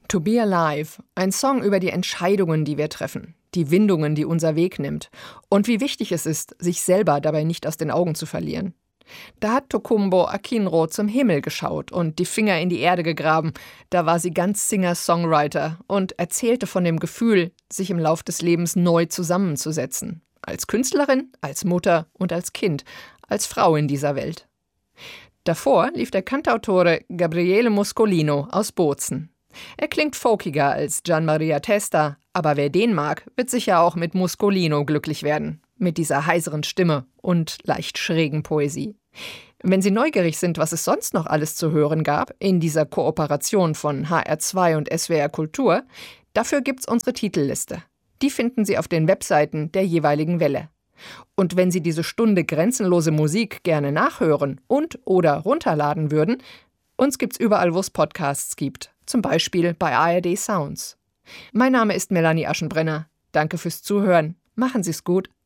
To Be Alive, ein Song über die Entscheidungen, die wir treffen, die Windungen, die unser Weg nimmt und wie wichtig es ist, sich selber dabei nicht aus den Augen zu verlieren. Da hat Tokumbo Akinro zum Himmel geschaut und die Finger in die Erde gegraben. Da war sie ganz Singer-Songwriter und erzählte von dem Gefühl, sich im Lauf des Lebens neu zusammenzusetzen. Als Künstlerin, als Mutter und als Kind, als Frau in dieser Welt. Davor lief der Cantautore Gabriele Muscolino aus Bozen. Er klingt folkiger als Gian Maria Testa, aber wer den mag, wird sicher auch mit Muscolino glücklich werden. Mit dieser heiseren Stimme und leicht schrägen Poesie. Wenn Sie neugierig sind, was es sonst noch alles zu hören gab in dieser Kooperation von HR2 und SWR Kultur, dafür gibt's unsere Titelliste. Die finden Sie auf den Webseiten der jeweiligen Welle. Und wenn Sie diese Stunde grenzenlose Musik gerne nachhören und oder runterladen würden, uns gibt's überall, wo es Podcasts gibt. Zum Beispiel bei ARD Sounds. Mein Name ist Melanie Aschenbrenner. Danke fürs Zuhören. Machen Sie's gut.